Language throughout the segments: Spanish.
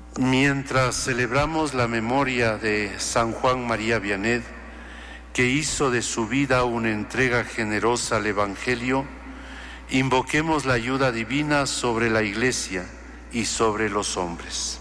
Mientras celebramos la memoria de San Juan María Vianney, que hizo de su vida una entrega generosa al Evangelio, invoquemos la ayuda divina sobre la Iglesia y sobre los hombres.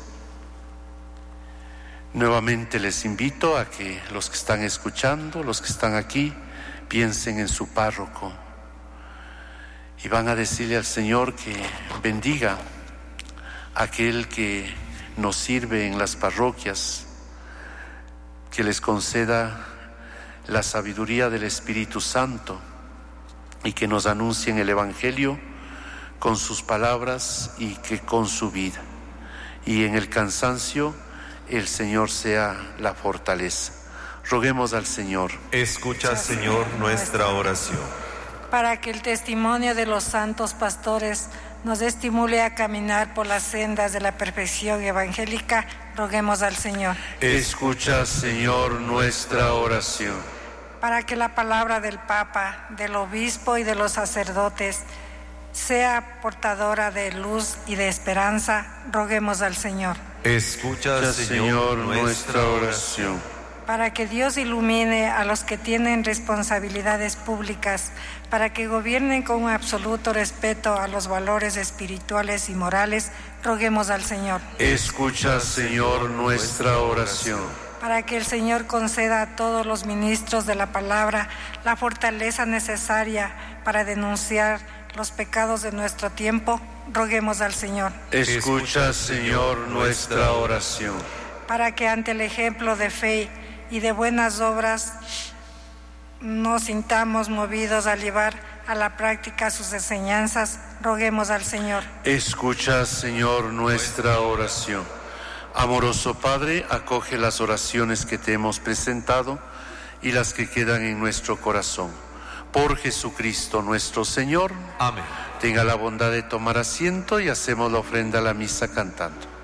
Nuevamente les invito a que los que están escuchando, los que están aquí, piensen en su párroco y van a decirle al Señor que bendiga a aquel que nos sirve en las parroquias, que les conceda la sabiduría del Espíritu Santo y que nos anuncien el Evangelio con sus palabras y que con su vida. Y en el cansancio el Señor sea la fortaleza. Roguemos al Señor. Escucha, Señor, nuestra oración. Para que el testimonio de los santos pastores nos estimule a caminar por las sendas de la perfección evangélica, roguemos al Señor. Escucha, Señor, nuestra oración. Para que la palabra del Papa, del Obispo y de los sacerdotes sea portadora de luz y de esperanza, roguemos al Señor. Escucha, Señor, nuestra oración. Para que Dios ilumine a los que tienen responsabilidades públicas, para que gobiernen con un absoluto respeto a los valores espirituales y morales, roguemos al Señor. Escucha, Señor, nuestra oración. Para que el Señor conceda a todos los ministros de la palabra la fortaleza necesaria para denunciar los pecados de nuestro tiempo, roguemos al Señor. Escucha, Señor, nuestra oración. Para que ante el ejemplo de fe y de buenas obras nos sintamos movidos a llevar a la práctica sus enseñanzas, roguemos al Señor. Escucha, Señor, nuestra oración. Amoroso Padre, acoge las oraciones que te hemos presentado y las que quedan en nuestro corazón. Por Jesucristo nuestro Señor. Amén. Tenga la bondad de tomar asiento y hacemos la ofrenda a la misa cantando.